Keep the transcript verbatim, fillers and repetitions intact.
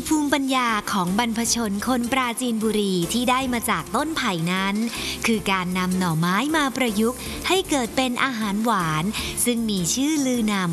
ภูมิปัญญาของบรรพชนคนปราจีนบุรีที่ได้มาจากต้นไผ่นั้นคือการนำหน่อไม้มาประยุกต์ให้เกิดเป็นอาหารหวานซึ่งมีชื่อลือนาม